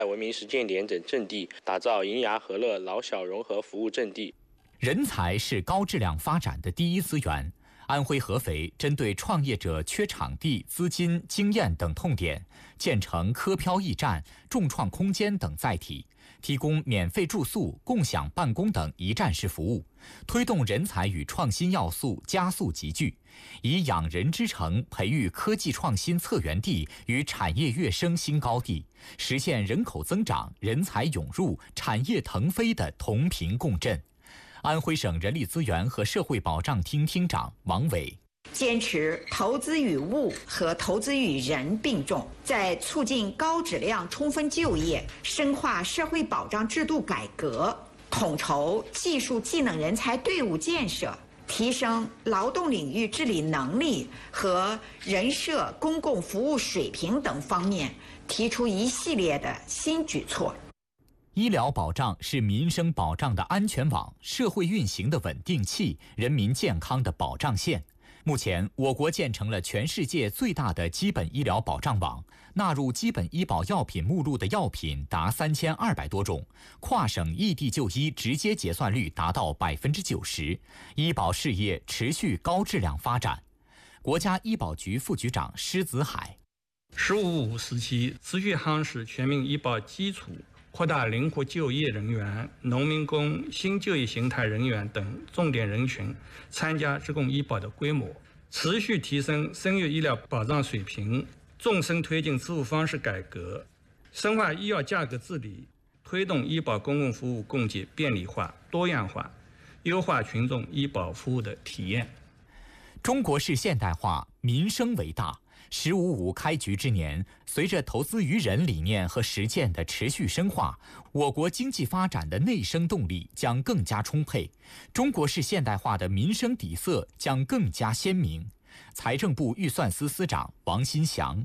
文明实践点等阵地，打造银牙和乐老小融合服务阵地。 人才是高质量发展的第一资源。安徽合肥针对创业者缺场地、资金、经验等痛点，建成科漂驿站、众创空间等载体，提供免费住宿、共享办公等一站式服务，推动人才与创新要素加速集聚，以养人之城培育科技创新策源地与产业跃升新高地，实现人口增长、人才涌入、产业腾飞的同频共振。安徽省人力资源和社会保障厅厅长王伟坚持投资与物和投资与人并重，在促进高质量充分就业、深化社会保障制度改革、统筹技术技能人才队伍建设、提升劳动领域治理能力和人社公共服务水平等方面，提出一系列的新举措。 医疗保障是民生保障的安全网，社会运行的稳定器，人民健康的保障线。目前，我国建成了全世界最大的基本医疗保障网，纳入基本医保药品目录的药品达3200多种，跨省异地就医直接结算率达到90%，医保事业持续高质量发展。国家医保局副局长施子海 “15+5”时期持续夯实全民医保基础，扩大灵活就业人员、农民工、新就业形态人员等重点人群参加职工医保的规模，持续提升生育医疗保障水平，纵深推进支付方式改革，深化医药价格治理，推动医保公共服务供给便利化、多样化，优化群众医保服务的体验。 中国式现代化，民生为大。“15+5”开局之年，随着投资于人理念和实践的持续深化，我国经济发展的内生动力将更加充沛，中国式现代化的民生底色将更加鲜明。财政部预算司司长王新祥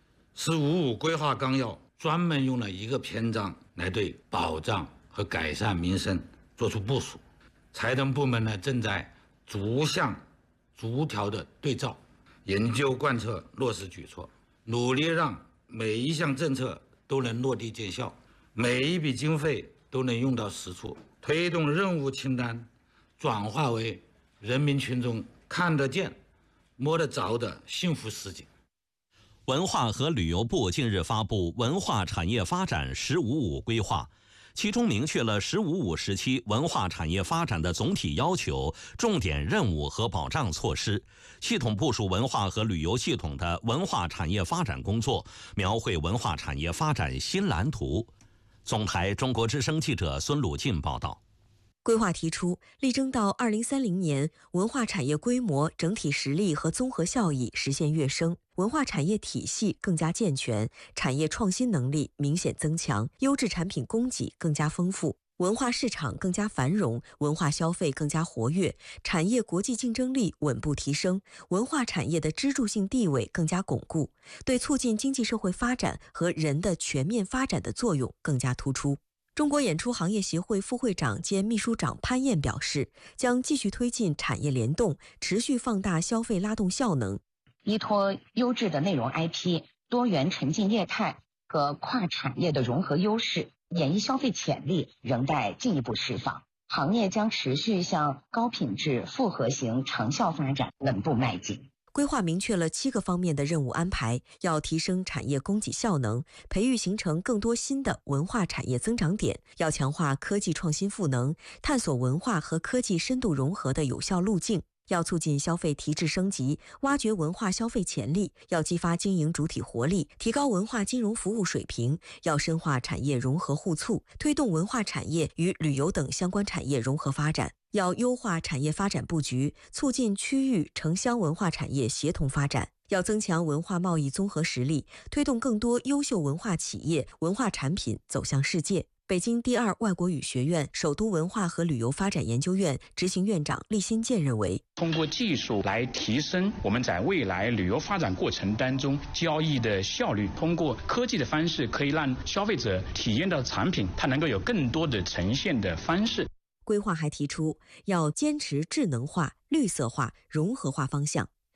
“15+5”规划纲要专门用了一个篇章来对保障和改善民生作出部署，财政部门呢正在逐项逐条的对照，研究贯彻落实举措，努力让每一项政策都能落地见效，每一笔经费都能用到实处，推动任务清单转化为人民群众看得见、摸得着的幸福实景。 文化和旅游部近日发布文化产业发展“15+5”规划，其中明确了“15+5”时期文化产业发展的总体要求、重点任务和保障措施，系统部署文化和旅游系统的文化产业发展工作，描绘文化产业发展新蓝图。总台中国之声记者孙鲁进报道。 规划提出，力争到2030年，文化产业规模、整体实力和综合效益实现跃升，文化产业体系更加健全，产业创新能力明显增强，优质产品供给更加丰富，文化市场更加繁荣，文化消费更加活跃，产业国际竞争力稳步提升，文化产业的支柱性地位更加巩固，对促进经济社会发展和人的全面发展的作用更加突出。中国演出行业协会副会长兼秘书长潘燕表示，将继续推进产业联动，持续放大消费拉动效能， 依托优质的内容 IP、多元沉浸业态和跨产业的融合优势，演艺消费潜力仍待进一步释放。行业将持续向高品质复合型长效发展稳步迈进。 规划明确了7个方面的任务安排，要提升产业供给效能，培育形成更多新的文化产业增长点，要强化科技创新赋能，探索文化和科技深度融合的有效路径，要促进消费提质升级，挖掘文化消费潜力，要激发经营主体活力，提高文化金融服务水平，要深化产业融合互促，推动文化产业与旅游等相关产业融合发展，要优化产业发展布局，促进区域城乡文化产业协同发展，要增强文化贸易综合实力，推动更多优秀文化企业、文化产品走向世界。北京第2外国语学院首都文化和旅游发展研究院执行院长厉新建认为， 通过技术来提升我们在未来旅游发展过程当中交易的效率，通过科技的方式可以让消费者体验到产品，它能够有更多的呈现的方式。 规划还提出要坚持智能化、绿色化、融合化方向，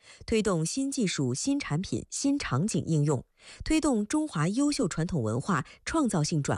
推动新技术、新产品、新场景应用，推动中华优秀传统文化创造性转